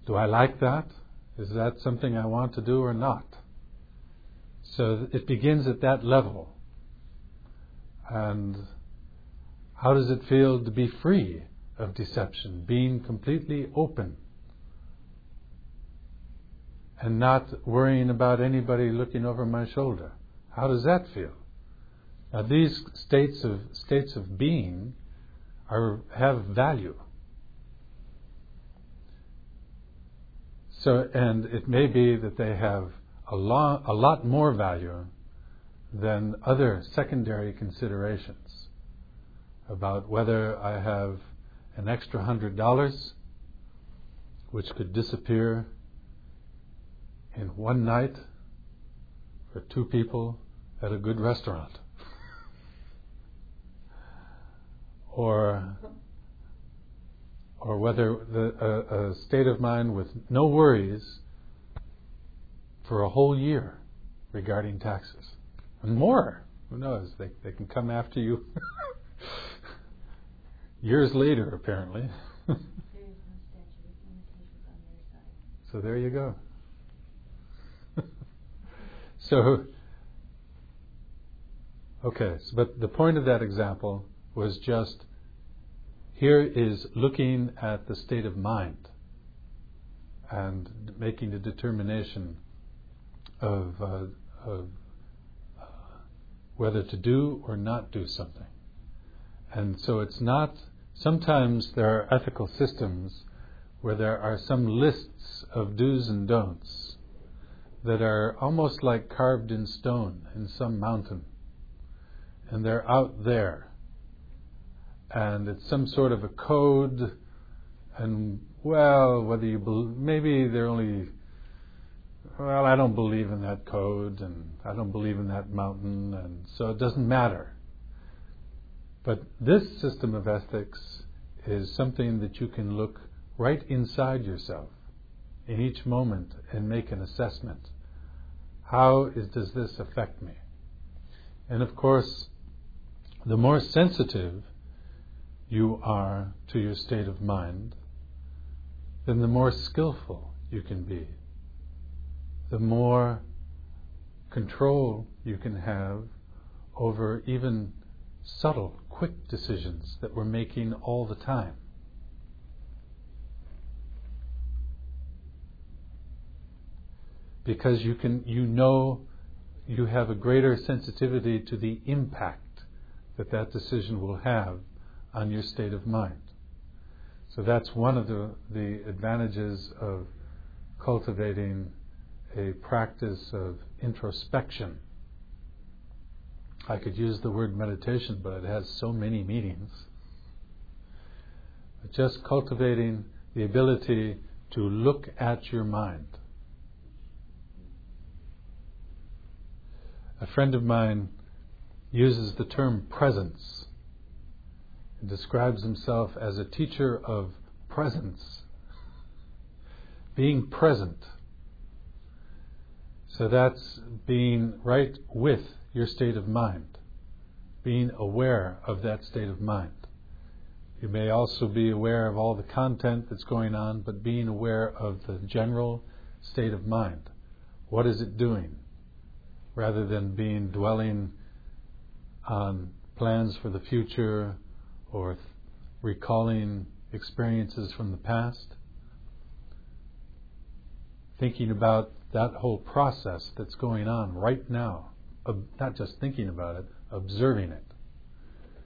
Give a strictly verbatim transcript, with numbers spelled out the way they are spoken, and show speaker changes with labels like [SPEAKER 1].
[SPEAKER 1] Do I like that? Is that something I want to do or not? So it begins at that level. And how does it feel to be free of deception, being completely open and not worrying about anybody looking over my shoulder? How does that feel? Now these states of states of being are have value. So, and it may be that they have a lot, a lot more value than other secondary considerations about whether I have an extra hundred dollars, which could disappear in one night for two people at a good restaurant, or or whether the, a, a state of mind with no worries for a whole year regarding taxes. And more, who knows, they, they can come after you years later, apparently. So there you go. So, okay, so, but the point of that example was just, here is looking at the state of mind and making a determination of, uh, of uh, whether to do or not do something. And so it's not, sometimes there are ethical systems where there are some lists of do's and don'ts that are almost like carved in stone in some mountain. And they're out there. And it's some sort of a code, and, well, whether you believe, maybe they're only, well, I don't believe in that code, and I don't believe in that mountain, and so it doesn't matter. But this system of ethics is something that you can look right inside yourself in each moment and make an assessment. How is, does this affect me? And of course, the more sensitive you are to your state of mind, then the more skillful you can be. The more control you can have over even subtle, quick decisions that we're making all the time. Because you can, you know, you have a greater sensitivity to the impact that that decision will have on your state of mind. So that's one of the, the advantages of cultivating a practice of introspection. I could use the word meditation, but it has so many meanings. But just cultivating the ability to look at your mind. A friend of mine uses the term presence. He describes himself as a teacher of presence. Being present. So that's being right with your state of mind. Being aware of that state of mind. You may also be aware of all the content that's going on, but being aware of the general state of mind. What is it doing? Rather than being dwelling on plans for the future or th- recalling experiences from the past. Thinking about that whole process that's going on right now. Ob- not just thinking about it, observing it.